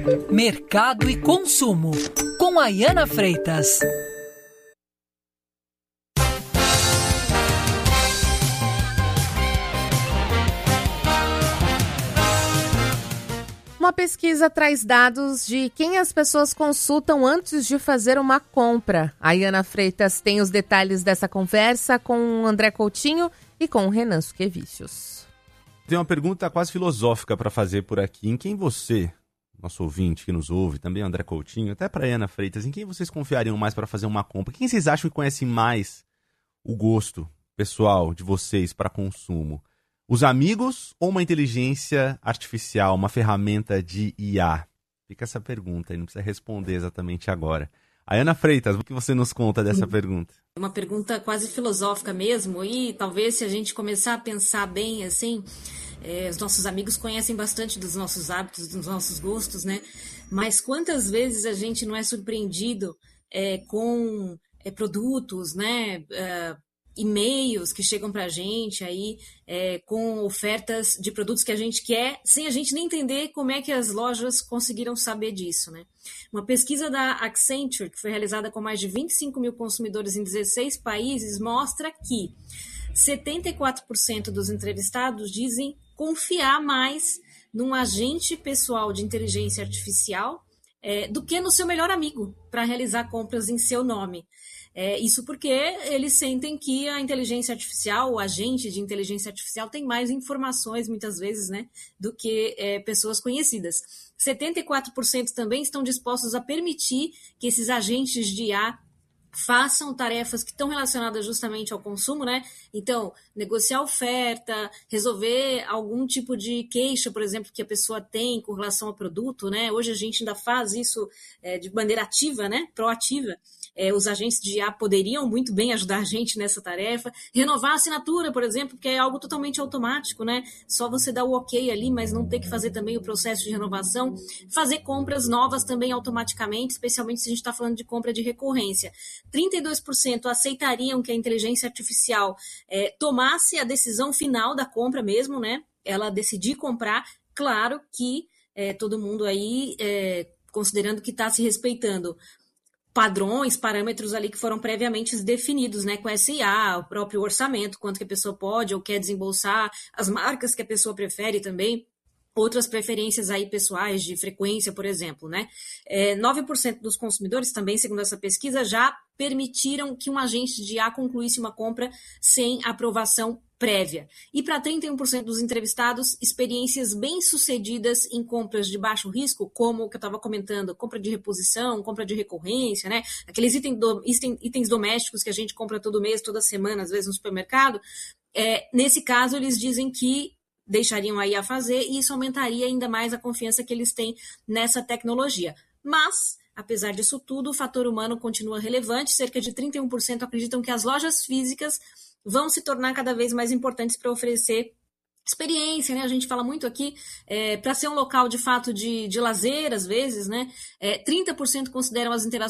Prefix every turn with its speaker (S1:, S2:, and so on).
S1: Mercado e consumo, com Ayana Freitas.
S2: Uma pesquisa traz dados de quem as pessoas consultam antes de fazer uma compra. A Ayana Freitas tem os detalhes dessa conversa com o André Coutinho e com o Renan Suquevicius.
S3: Tem uma pergunta quase filosófica para fazer por aqui. Em quem você, nosso ouvinte que nos ouve, também André Coutinho, até para Ayana Freitas, em quem vocês confiariam mais para fazer uma compra? Quem vocês acham que conhece mais o gosto pessoal de vocês para consumo? Os amigos ou uma inteligência artificial, uma ferramenta de IA? Fica essa pergunta aí, não precisa responder exatamente agora. Ayana Freitas, o que você nos conta dessa pergunta?
S4: Uma pergunta quase filosófica mesmo, e talvez se a gente começar a pensar bem assim, os nossos amigos conhecem bastante dos nossos hábitos, dos nossos gostos, né? Mas quantas vezes a gente não é surpreendido com produtos, né? E-mails que chegam para a gente aí com ofertas de produtos que a gente quer, sem a gente nem entender como é que as lojas conseguiram saber disso, né? Uma pesquisa da Accenture, que foi realizada com mais de 25 mil consumidores em 16 países, mostra que 74% dos entrevistados dizem confiar mais num agente pessoal de inteligência artificial do que no seu melhor amigo para realizar compras em seu nome. Isso porque eles sentem que a inteligência artificial, o agente de inteligência artificial, tem mais informações, muitas vezes, né, do que pessoas conhecidas. 74% também estão dispostos a permitir que esses agentes de IA façam tarefas que estão relacionadas justamente ao consumo, né? Então, negociar oferta, resolver algum tipo de queixa, por exemplo, que a pessoa tem com relação ao produto, né? Hoje a gente ainda faz isso de maneira ativa, né? Proativa. Os agentes de IA poderiam muito bem ajudar a gente nessa tarefa. Renovar a assinatura, por exemplo, que é algo totalmente automático, né? Só você dar o ok ali, mas não ter que fazer também o processo de renovação. Fazer compras novas também automaticamente, especialmente se a gente está falando de compra de recorrência. 32% aceitariam que a inteligência artificial tomasse a decisão final da compra mesmo, né? Ela decidir comprar. Claro que todo mundo aí, considerando que está se respeitando padrões, parâmetros ali que foram previamente definidos, né, com a SIA, o próprio orçamento, quanto que a pessoa pode ou quer desembolsar, as marcas que a pessoa prefere também, outras preferências aí pessoais de frequência, por exemplo, né? 9% dos consumidores também, segundo essa pesquisa, já permitiram que um agente de IA concluísse uma compra sem aprovação prévia. E para 31% dos entrevistados, experiências bem-sucedidas em compras de baixo risco, como o que eu estava comentando, compra de reposição, compra de recorrência, né? Aqueles itens domésticos que a gente compra todo mês, toda semana, às vezes no supermercado. Nesse caso, eles dizem que deixariam aí a fazer e isso aumentaria ainda mais a confiança que eles têm nessa tecnologia. Mas, apesar disso tudo, o fator humano continua relevante. Cerca de 31% acreditam que as lojas físicas vão se tornar cada vez mais importantes para oferecer experiência, né? A gente fala muito aqui, para ser um local de fato de lazer, às vezes, né? 30% consideram as interações